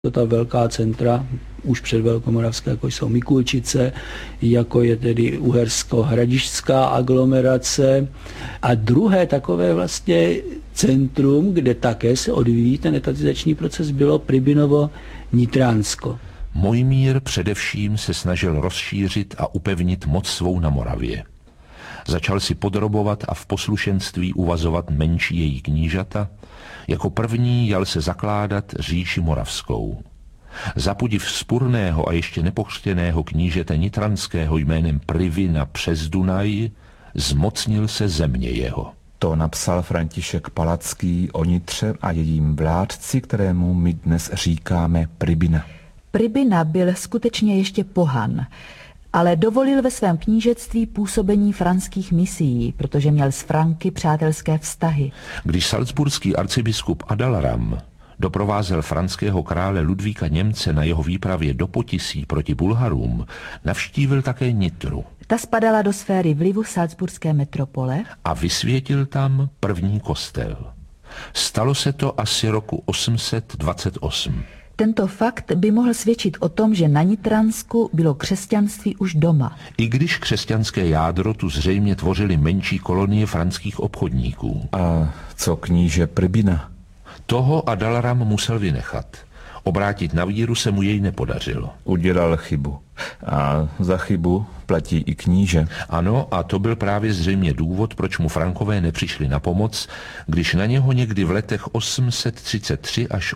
Ta velká centra už před Velkomoravské, jako jsou Mikulčice, jako je tedy uhersko-hradišťská aglomerace. A druhé takové vlastně centrum, kde také se odvíjí ten etatizační proces, bylo Pribinovo-Nitránsko. Mojmír především se snažil rozšířit a upevnit moc svou na Moravě. Začal si podrobovat a v poslušenství uvazovat menší její knížata. Jako první jal se zakládat říši moravskou. Za podiv vzpurného a ještě nepokřtěného knížete nitranského jménem Privina přes Dunaj zmocnil se země jeho. To napsal František Palacký o Nitře a jejím vládci, kterému my dnes říkáme Pribina. Pribina byl skutečně ještě pohan, ale dovolil ve svém knížectví působení franských misií, protože měl s Franky přátelské vztahy. Když salcburský arcibiskup Adalaram doprovázel franského krále Ludvíka Němce na jeho výpravě do Potisí proti Bulharům, navštívil také Nitru. Ta spadala do sféry vlivu salcburské metropole A vysvětil tam první kostel. Stalo se to asi roku 828. Tento fakt by mohl svědčit o tom, že na Nitransku bylo křesťanství už doma. I když křesťanské jádro tu zřejmě tvořily menší kolonie franských obchodníků. A co kníže Pribina? Toho Adalaram musel vynechat. Obrátit na víru se mu jej nepodařilo. Udělal chybu. A za chybu platí i kníže. Ano, a to byl právě zřejmě důvod, proč mu Frankové nepřišli na pomoc, když na něho někdy v letech 833 až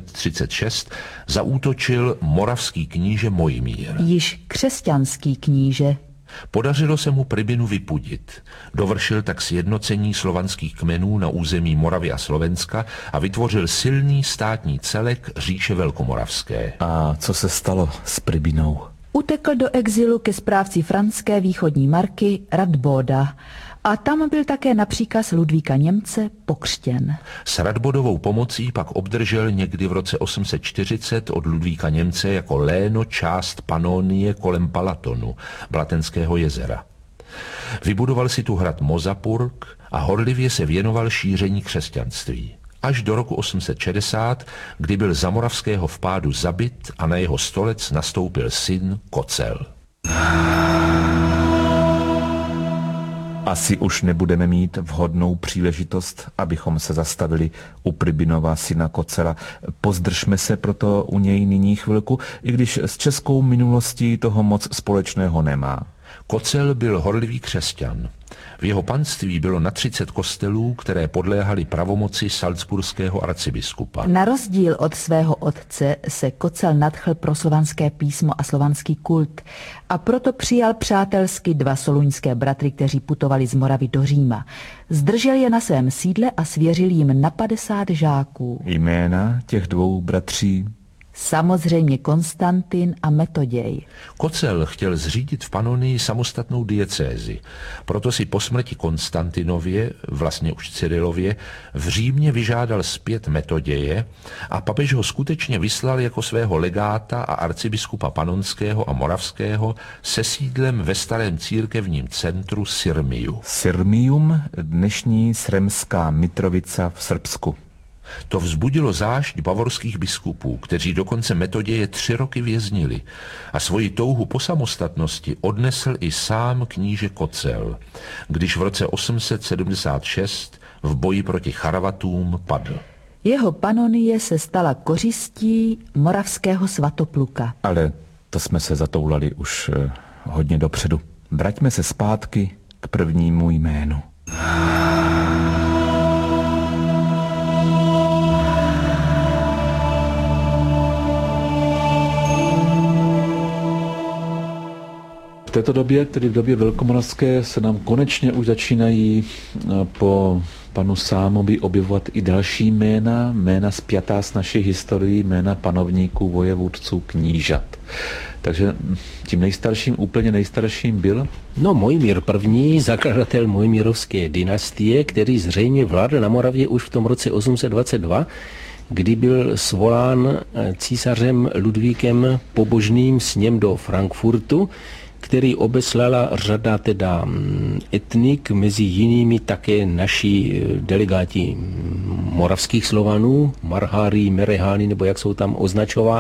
836 zaútočil moravský kníže Mojmír. Již křesťanský kníže. Podařilo se mu Pribinu vypudit. Dovršil tak sjednocení slovanských kmenů na území Moravy a Slovenska a vytvořil silný státní celek říše velkomoravské. A co se stalo s Pribinou? Utekl do exilu ke správci franské východní marky Radbóda a tam byl také na příkaz Ludvíka Němce pokřtěn. S Radbodovou pomocí pak obdržel někdy v roce 840 od Ludvíka Němce jako léno část Panonie kolem Palatonu, Blatenského jezera. Vybudoval si tu hrad Mozapurk a horlivě se věnoval šíření křesťanství. Až do roku 860, kdy byl za moravského vpádu zabit a na jeho stolec nastoupil syn Kocel. Asi už nebudeme mít vhodnou příležitost, abychom se zastavili u Pribinova syna Kocela. Pozdržme se proto u něj nyní chvilku, i když s českou minulostí toho moc společného nemá. Kocel byl horlivý křesťan. V jeho panství bylo na 30 kostelů, které podléhaly pravomoci salcburského arcibiskupa. Na rozdíl od svého otce se Kocel nadchl pro slovanské písmo a slovanský kult a proto přijal přátelsky 2 soluňské bratry, kteří putovali z Moravy do Říma. Zdržel je na svém sídle a svěřil jim na 50 žáků. Jména těch 2 bratří? Samozřejmě Konstantin a Metoděj. Kocel chtěl zřídit v Panonii samostatnou diecézi, proto si po smrti Konstantinově, vlastně už Cyrilově, v Římě vyžádal zpět Metoděje a papež ho skutečně vyslal jako svého legáta a arcibiskupa panonského a moravského se sídlem ve starém církevním centru Sirmiu. Sirmium, dnešní Sremská Mitrovica v Srbsku. To vzbudilo zášť bavorských biskupů, kteří dokonce Metoděje 3 roky věznili a svoji touhu po samostatnosti odnesl i sám kníže Kocel, když v roce 876 v boji proti Charavatům padl. Jeho panonie se stala kořistí moravského Svatopluka. Ale to jsme se zatoulali už hodně dopředu. Vraťme se zpátky k prvnímu jménu. V této době, tedy v době velkomoravské, se nám konečně už začínají po panu Sámovi objevovat i další jména spjatá s naší historií, jména panovníků, vojevůdců, knížat. Takže tím nejstarším, úplně nejstarším byl? No, Mojmír I., zakladatel Mojmírovské dynastie, který zřejmě vládl na Moravě už v tom roce 822, kdy byl svolán císařem Ludvíkem pobožným sněm do Frankfurtu, který obeslala řada teda etnik, mezi jinými také naši delegáti moravských Slovanů, Marhári, Mereháni, nebo jak jsou tam označováni.